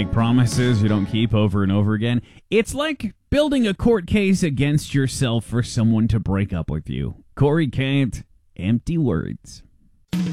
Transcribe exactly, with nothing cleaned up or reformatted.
make promises you don't keep over and over again. It's like building a court case against yourself for someone to break up with you. Corey Kent, empty words.